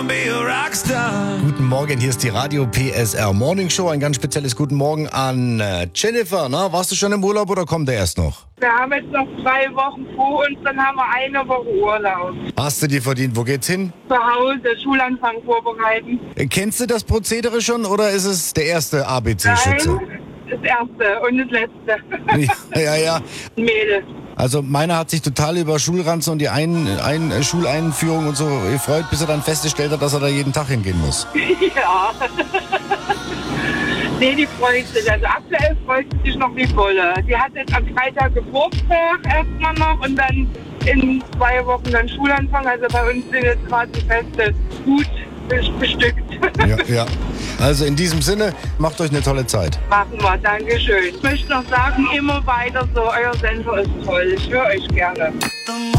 Guten Morgen, hier ist die Radio PSR Morning Show. Ein ganz spezielles Guten Morgen an Jennifer. Na, warst du schon im Urlaub oder kommt der erst noch? Wir haben jetzt noch 2 Wochen vor uns, dann haben wir eine Woche Urlaub. Hast du die verdient? Wo geht's hin? Zu Hause, Schulanfang vorbereiten. Kennst du das Prozedere schon oder ist es der erste ABC-Schütze? Nein, das erste und das letzte. Ja. Mädels. Also meiner hat sich total über Schulranzen und die Schuleinführung und so gefreut, bis er dann festgestellt hat, dass er da jeden Tag hingehen muss. Ja. Nee, die freut sich. Also aktuell freut sie sich noch wie volle. Die hat jetzt am Freitag Geburtstag erstmal noch und dann in 2 Wochen dann Schulanfang. Also bei uns sind jetzt gerade die Feste gut bestückt. Ja. Also in diesem Sinne, macht euch eine tolle Zeit. Machen wir, Dankeschön. Ich möchte noch sagen, immer weiter so, euer Sender ist toll. Ich höre euch gerne.